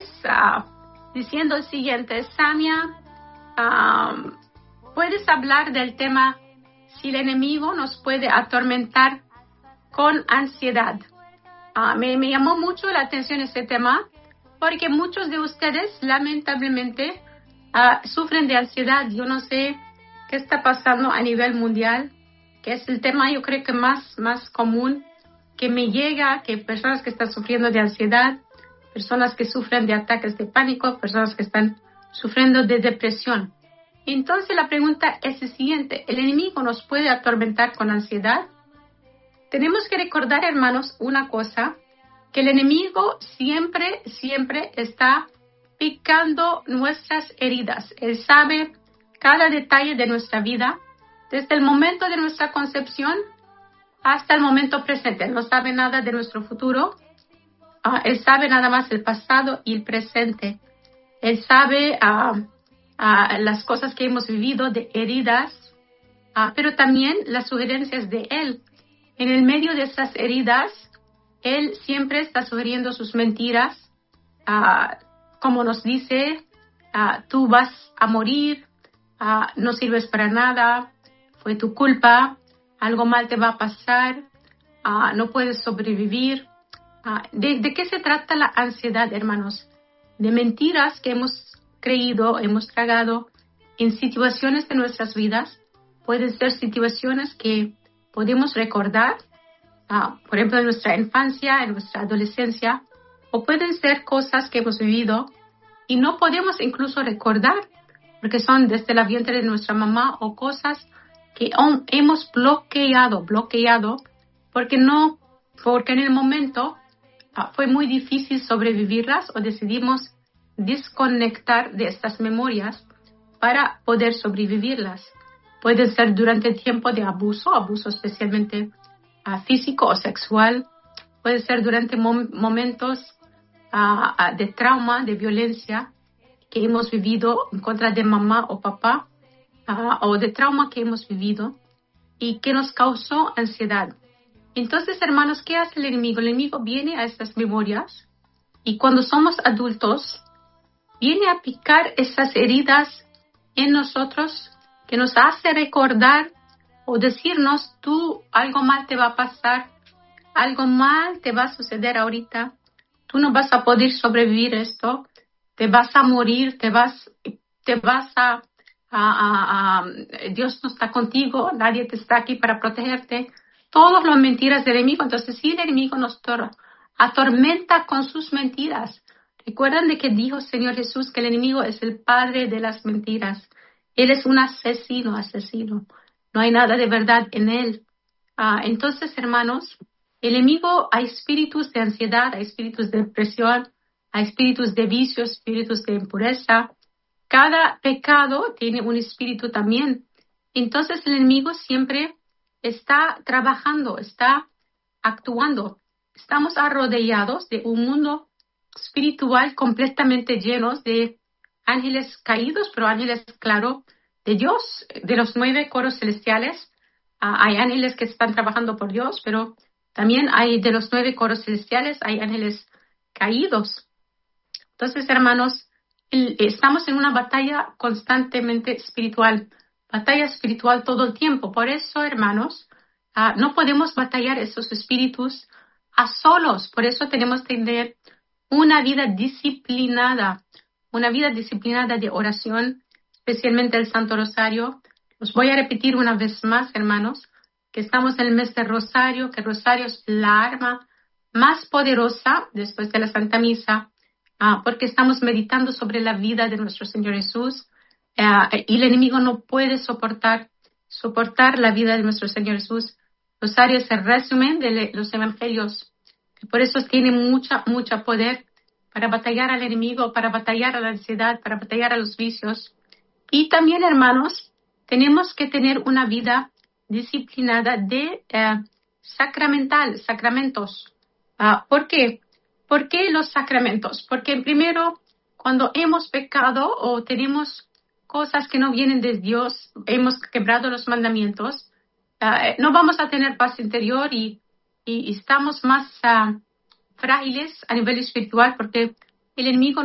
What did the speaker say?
diciendo el siguiente: Samia, ¿puedes hablar del tema si el enemigo nos puede atormentar con ansiedad? Me llamó mucho la atención este tema porque muchos de ustedes lamentablemente sufren de ansiedad. Yo no sé qué está pasando a nivel mundial, que es el tema yo creo que más común que me llega, que personas que están sufriendo de ansiedad, personas que sufren de ataques de pánico, personas que están sufriendo de depresión. Entonces la pregunta es la siguiente: ¿el enemigo nos puede atormentar con ansiedad? Tenemos que recordar, hermanos, una cosa, que el enemigo siempre está picando nuestras heridas. Él sabe cada detalle de nuestra vida, desde el momento de nuestra concepción hasta el momento presente. Él no sabe nada de nuestro futuro. Él sabe nada más el pasado y el presente. Él sabe las cosas que hemos vivido, de heridas, pero también las sugerencias de Él. En el medio de esas heridas, Él siempre está sugiriendo sus mentiras, como nos dice, tú vas a morir, no sirves para nada, fue tu culpa, algo mal te va a pasar, no puedes sobrevivir. ¿De qué se trata la ansiedad, hermanos? De mentiras que hemos creído, hemos tragado en situaciones de nuestras vidas. Pueden ser situaciones que podemos recordar, por ejemplo, en nuestra infancia, en nuestra adolescencia, o pueden ser cosas que hemos vivido y no podemos incluso recordar, porque son desde la vientre de nuestra mamá, o cosas que hemos bloqueado, porque en el momento fue muy difícil sobrevivirlas, o decidimos desconectar de estas memorias para poder sobrevivirlas. Puede ser durante el tiempo de abuso especialmente físico o sexual. Puede ser durante momentos de trauma, de violencia que hemos vivido en contra de mamá o papá, o de trauma que hemos vivido y que nos causó ansiedad. Entonces, hermanos, ¿qué hace el enemigo? El enemigo viene a estas memorias y cuando somos adultos, viene a picar esas heridas en nosotros, que nos hace recordar o decirnos: tú, algo mal te va a pasar, algo mal te va a suceder ahorita, tú no vas a poder sobrevivir esto, te vas a morir, Dios no está contigo, nadie te está aquí para protegerte. Todas las mentiras del enemigo. Entonces, si el enemigo nos atormenta con sus mentiras, recuerdan de que dijo el Señor Jesús que el enemigo es el padre de las mentiras. Él es un asesino. No hay nada de verdad en él. Entonces, hermanos, el enemigo, hay espíritus de ansiedad, hay espíritus de depresión, hay espíritus de vicio, espíritus de impureza. Cada pecado tiene un espíritu también. Entonces, el enemigo siempre está trabajando, está actuando. Estamos arrodillados de un mundo espiritual completamente llenos de ángeles caídos, pero ángeles, claro, de Dios, de los 9 coros celestiales. Hay ángeles que están trabajando por Dios, pero también hay de los 9 coros celestiales, hay ángeles caídos. Entonces, hermanos, estamos en una batalla constantemente espiritual, batalla espiritual todo el tiempo. Por eso, hermanos, no podemos batallar esos espíritus a solos. Por eso tenemos que tener una vida disciplinada de oración, especialmente el Santo Rosario. Os voy a repetir una vez más, hermanos, que estamos en el mes de Rosario, que Rosario es la arma más poderosa después de la Santa Misa, porque estamos meditando sobre la vida de nuestro Señor Jesús, y el enemigo no puede soportar la vida de nuestro Señor Jesús. Rosario es el resumen de los evangelios, y por eso tiene mucha poder para batallar al enemigo, para batallar a la ansiedad, para batallar a los vicios. Y también, hermanos, tenemos que tener una vida disciplinada de sacramentos. ¿Por qué? ¿Por qué los sacramentos? Porque primero, cuando hemos pecado o tenemos cosas que no vienen de Dios, hemos quebrado los mandamientos, no vamos a tener paz interior y estamos más frágiles a nivel espiritual, porque el enemigo